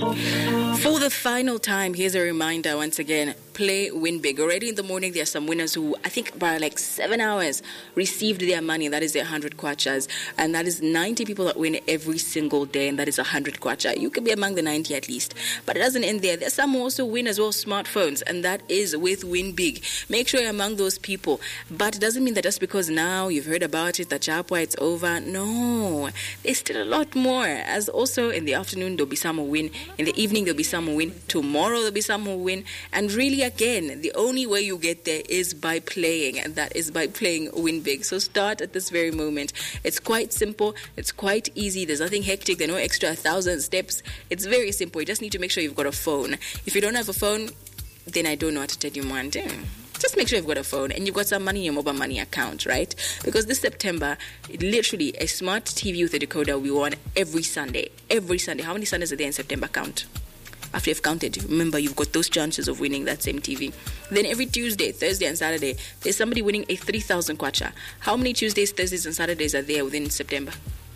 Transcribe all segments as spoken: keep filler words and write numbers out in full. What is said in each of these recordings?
For the final time, here's a reminder once again. Play Win Big. Already in the morning, there are some winners who, I think by like seven hours, received their money. That is their one hundred kwachas. And that is ninety people that win every single day. And that is one hundred kwacha. You could be among the ninety at least. But it doesn't end there. There's some who also win as well smartphones. And that is with Win Big. Make sure you're among those people. But it doesn't mean that just because now you've heard about it, that Chapwa, it's over. No. There's still a lot more. As also in the afternoon, there'll be some who win. In the evening, there'll be some who win. Tomorrow, there'll be some who win. And really, again, the only way you get there is by playing, and that is by playing Win Big. So start at this very moment. It's quite simple. It's quite easy. There's nothing hectic. There are no extra thousand steps. It's very simple. You just need to make sure you've got a phone. If you don't have a phone, then I don't know what to tell you, man. Just make sure you've got a phone and you've got some money in your mobile money account, right? Because this September, literally, a smart T V with a decoder we won every Sunday. Every Sunday. How many Sundays are there in September? Count. After you've counted, remember you've got those chances of winning that same T V. Then every Tuesday, Thursday and Saturday, there's somebody winning a three thousand kwacha. How many Tuesdays, Thursdays and Saturdays are there within September?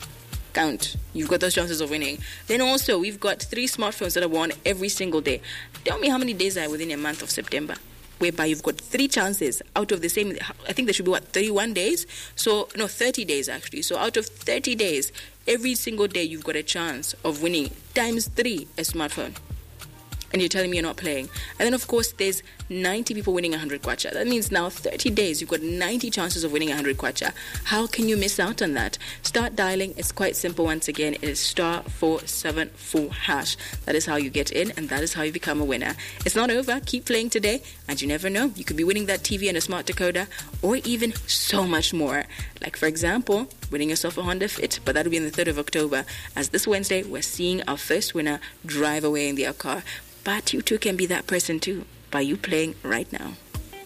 Count. You've got those chances of winning. Then also, we've got three smartphones that are won every single day. Tell me how many days are within a month of September, whereby you've got three chances out of the same, I think there should be, what, thirty-one days? So, no, thirty days actually. So out of thirty days, every single day you've got a chance of winning times three a smartphone. And you're telling me you're not playing. And then, of course, there's ninety people winning one hundred kwacha. That means now thirty days, you've got ninety chances of winning one hundred kwacha. How can you miss out on that? Start dialing. It's quite simple once again. It is star four seven four hash. That is how you get in, and that is how you become a winner. It's not over. Keep playing today, and you never know. You could be winning that T V and a smart decoder, or even so much more. Like, for example, winning yourself a Honda Fit, but that'll be on the third of October. As this Wednesday, we're seeing our first winner drive away in their car. But you too can be that person too by you playing right now.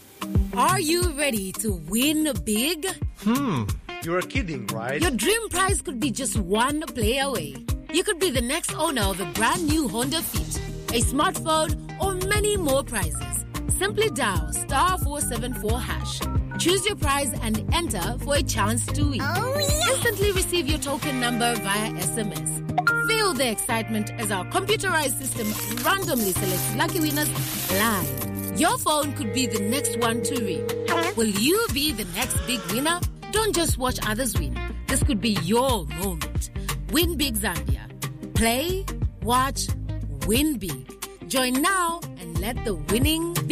Are you ready to win big? Hmm, you're kidding, right? Your dream prize could be just one play away. You could be the next owner of a brand new Honda Fit, a smartphone, or many more prizes. Simply dial star four seven four hash. Choose your prize and enter for a chance to win. Oh, yeah. Instantly receive your token number via S M S. Feel the excitement as our computerized system randomly selects lucky winners live. Your phone could be the next one to ring. Will you be the next big winner? Don't just watch others win. This could be your moment. Win Big Zambia. Play, watch, win big. Join now and let the winning